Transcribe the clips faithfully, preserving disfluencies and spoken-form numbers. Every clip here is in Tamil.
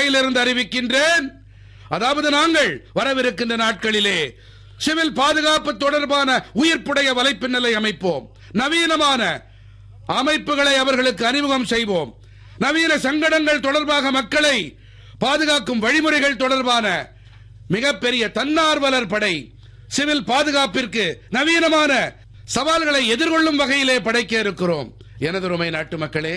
செங்கோட்டையிலிருந்து அறிவிக்கின்றேன். அதாவது நாங்கள் வரவிருக்கின்ற நாட்களிலே சிவில் பாதுகாப்பு தொடர்பான உயிர்ப்புடைய வலைப்பின்னலை அமைப்போம். நவீனமான அமைப்புகளை அவர்களுக்கு அறிமுகம் செய்வோம். நவீன சங்கடங்கள் தொடர்பாக மக்களை பாதுகாக்கும் வழிமுறைகள் தொடர்பான மிகப்பெரிய தன்னார்வலர் படை சிவில் பாதுகாப்பிற்கு நவீனமான சவால்களை எதிர்கொள்ளும் வகையிலே படைக்க இருக்கிறோம். எனதருமை நாட்டு மக்களே,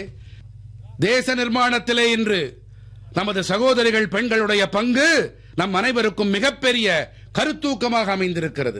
தேச நிர்மாணத்திலே இன்று நமது சகோதரிகள் பெண்களுடைய பங்கு நம் அனைவருக்கும் மிகப்பெரிய கருத்தூக்கமாக அமைந்திருக்கிறது.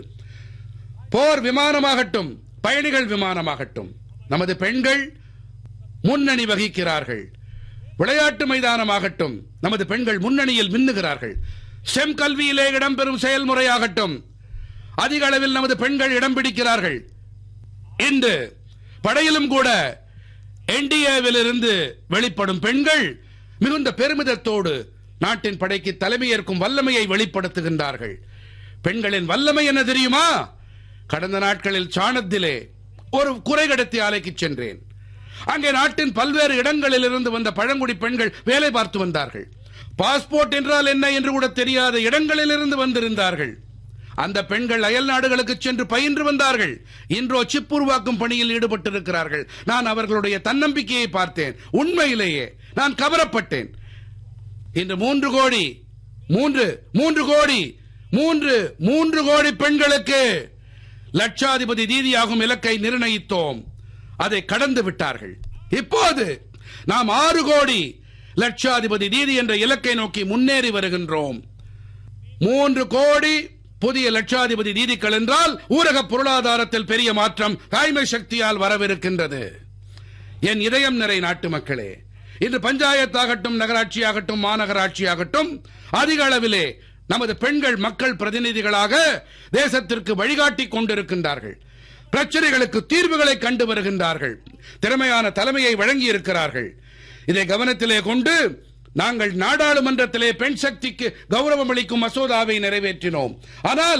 போர் விமானமாகட்டும், பயணிகள் விமானமாகட்டும், நமது பெண்கள் முன்னணி வகிக்கிறார்கள். விளையாட்டு மைதானமாகட்டும், நமது பெண்கள் முன்னணியில் மின்னுகிறார்கள். ஸ்டெம் கல்வியிலே இடம்பெறும் செயல்முறையாகட்டும், அதிக அளவில் நமது பெண்கள் இடம் பிடிக்கிறார்கள். இன்று படையிலும் கூட என்டிஏவில் இருந்து வெளிப்படும் பெண்கள் மிகுந்த பெருமிதத்தோடு நாட்டின் படைக்கு தலைமையேற்கும் வல்லமையை வெளிப்படுத்துகின்றார்கள். பெண்களின் வல்லமை என்ன தெரியுமா? கடந்த நாட்களில் சாணத்திலே ஒரு குறைகடத்தி ஆலைக்கு சென்றேன். அங்கே நாட்டின் பல்வேறு இடங்களில் இருந்து வந்த பழங்குடி பெண்கள் வேலை பார்த்து வந்தார்கள். பாஸ்போர்ட் என்றால் என்ன என்று கூட தெரியாத இடங்களில் இருந்து வந்திருந்தார்கள். அந்த பெண்கள் அயல் நாடுகளுக்கு சென்று பயின்று வந்தார்கள். இன்றோ சிப் உருவாக்கும் பணியில் ஈடுபட்டிருக்கிறார்கள். நான் அவர்களுடைய தன்னம்பிக்கையை பார்த்தேன். உண்மையிலேயே நான் கவரப்பட்டேன். இன்று மூன்று கோடி மூன்று மூன்று கோடி மூன்று மூன்று கோடி பெண்களுக்கு லட்சாதிபதி தீதியாகும் இலக்கை நிர்ணயித்தோம். அதை கடந்து விட்டார்கள். இப்போது நாம் ஆறு கோடி லட்சாதிபதி தீதி என்ற இலக்கை நோக்கி முன்னேறி வருகின்றோம். மூன்று கோடி புதிய லட்சாதிபதி தீதிகள் என்றால் ஊரக பொருளாதாரத்தில் பெரிய மாற்றம் தாய்மை சக்தியால் வரவிருக்கின்றது. என் இதயம் நிறை நாட்டு மக்களே, இன்று பஞ்சாயத்தாகட்டும், நகராட்சியாகட்டும், மாநகராட்சியாகட்டும், அதிக அளவிலே நமது பெண்கள் மக்கள் பிரதிநிதிகளாக தேசத்திற்கு வழிகாட்டி கொண்டிருக்கின்றார்கள். பிரச்சனைகளுக்கு தீர்வுகளை கண்டு வருகின்றார்கள். திறமையான தலைமையை வழங்கி இருக்கிறார்கள். இதை கவனத்திலே கொண்டு நாங்கள் நாடாளுமன்றத்திலே பெண் சக்திக்கு கௌரவம் அளிக்கும் மசோதாவை நிறைவேற்றினோம். ஆனால்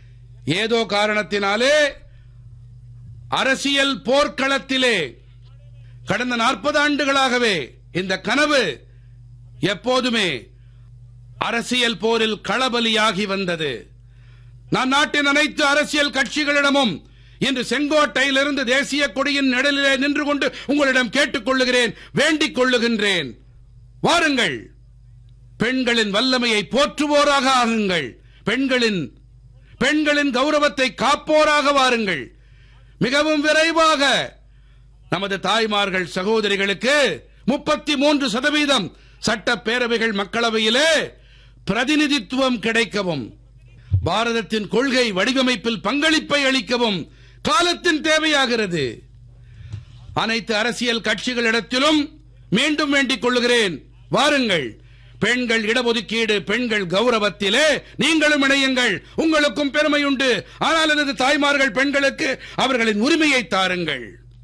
ஏதோ காரணத்தினாலே அரசியல் போர்க்களத்திலே கடந்த நாற்பது ஆண்டுகளாகவே இந்த கனவு எப்போதுமே அரசியல் போரில் களபலியாகி வந்தது. நான் நாட்டின் அனைத்து அரசியல் கட்சிகளிடமும் இன்று செங்கோட்டையிலிருந்து தேசிய கொடியின் நிழலிலே நின்று கொண்டு உங்களிடம் கேட்டுக் கொள்ளுகிறேன், வேண்டிக் கொள்ளுகின்றேன். வாருங்கள், பெண்களின் வல்லமையை போற்றுவோராக ஆகுங்கள். பெண்களின் பெண்களின் கௌரவத்தை காப்போராக வாருங்கள். மிகவும் விரைவாக நமது தாய்மார்கள் சகோதரிகளுக்கு முப்பத்தி மூன்று சதவீதம் சட்டப்பேரவைகள் மக்களவையிலே பிரதிநிதித்துவம் கிடைக்கவும், பாரதத்தின் கொள்கை வடிவமைப்பில் பங்களிப்பை அளிக்கவும் காலத்தின் தேவையாகிறது. அனைத்து அரசியல் கட்சிகளிடத்திலும் மீண்டும் வேண்டிக் கொள்ளுகிறேன், வாருங்கள். பெண்கள் இடஒதுக்கீடு, பெண்கள் கௌரவத்திலே நீங்களும் இணையுங்கள். உங்களுக்கும் பெருமை உண்டு. ஆனால் எனது தாய்மார்கள் பெண்களுக்கு அவர்களின் உரிமையை தாருங்கள்.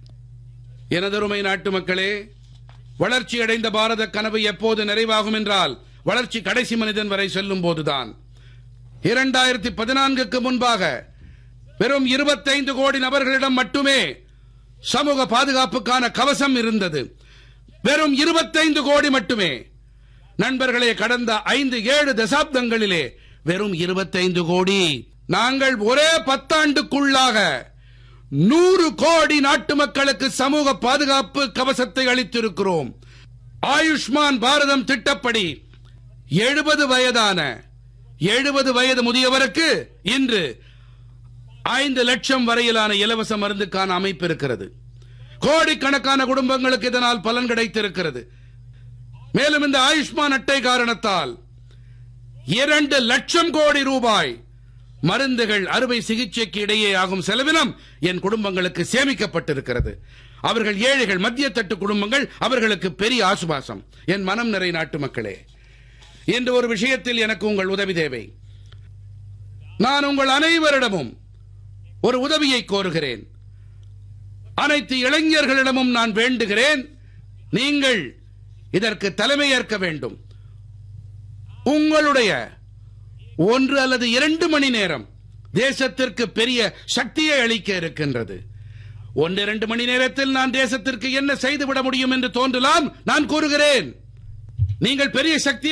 எனதருமை நாட்டு மக்களே, வளர்ச்சி அடைந்த பாரத கனவு எப்போது நிறைவாகும் என்றால் வளர்ச்சி கடைசி மனிதன் வரை செல்லும் போதுதான். இரண்டாயிரத்தி பதினான்குக்கு முன்பாக வெறும் இருபத்தைந்து கோடி நபர்களிடம் மட்டுமே சமூக பாதுகாப்புக்கான கவசம் இருந்தது. வெறும் இருபத்தைந்து கோடி மட்டுமே. நண்பர்களே, கடந்த ஐந்து ஏழு தசாப்தங்களிலே வெறும் இருபத்தைந்து கோடி. நாங்கள் ஒரே பத்தாண்டுக்குள்ளாக நூறு கோடி நாட்டு மக்களுக்கு சமூக பாதுகாப்பு கவசத்தை அளித்திருக்கிறோம். ஆயுஷ்மான் பாரதம் திட்டப்படி எழுபது வயதான எழுபது வயது முதியவருக்கு இன்று ஐந்து லட்சம் வரையிலான இலவச மருந்துக்கான அமைப்பு இருக்கிறது. கோடிக்கணக்கான குடும்பங்களுக்கு இதனால் பலன் கிடைத்திருக்கிறது. மேலும் இந்த ஆயுஷ்மான் அட்டை காரணத்தால் இரண்டு லட்சம் கோடி ரூபாய் மருந்துகள், அறுவை சிகிச்சைக்கு இடையே ஆகும் செலவினம் என் குடும்பங்களுக்கு சேமிக்கப்பட்டிருக்கிறது. அவர்கள் ஏழைகள், மத்திய தட்டு குடும்பங்கள், அவர்களுக்கு பெரிய ஆசுவாசம். என் மனம் நிறை நாட்டு மக்களே, இன்று ஒரு விஷயத்தில் எனக்கு உங்கள் உதவி தேவை. நான் உங்கள் அனைவரிடமும் ஒரு உதவியை கோருகிறேன். அனைத்து இளைஞர்களிடமும் நான் வேண்டுகிறேன், நீங்கள் இதற்கு தலைமையேற்க வேண்டும். உங்களுடைய ஒன்று அல்லது இரண்டு மணி நேரம் தேசத்திற்கு பெரிய சக்தியை அளிக்க இருக்கின்றது. ஒன்று இரண்டு மணி நேரத்தில் நான் தேசத்திற்கு என்ன செய்துவிட முடியும் என்று தோன்றலாம். நான் கூறுகிறேன், நீங்கள் பெரிய சக்தி